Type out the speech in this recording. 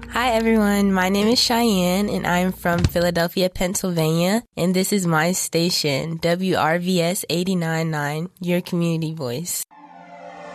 Hi, everyone. My name is Cheyenne, and I'm from Philadelphia, Pennsylvania. And this is my station, WRVS 89.9, your community voice.